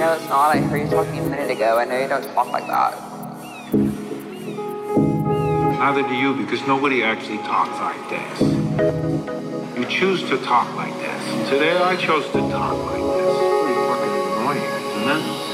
No, it's not. I heard you talking a minute ago. I know you don't talk like that. Neither do you, because nobody actually talks like this. You choose to talk like this. Today I chose to talk like this. Pretty fucking annoying, isn't it?